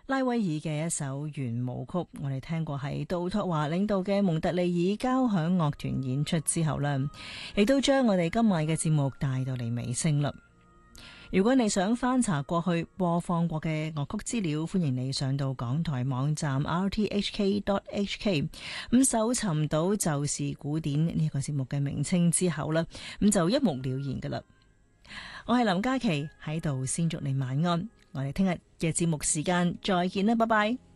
拉威爾嘅一首圓舞曲，我哋聽過喺杜托華領導嘅蒙特利爾交響樂團演出之後呢，亦都將我哋今晚嘅節目帶到嚟尾聲啦。如果你想翻查過去播放過嘅樂曲資料，歡迎你上到港台網站 rthk.hk， 咁搜尋到就是古典呢個節目嘅名稱之後呢，咁就一目了然噶啦。我係林嘉琪，喺度先祝你晚安，我哋聽日嘅節目時間再見啦，拜拜。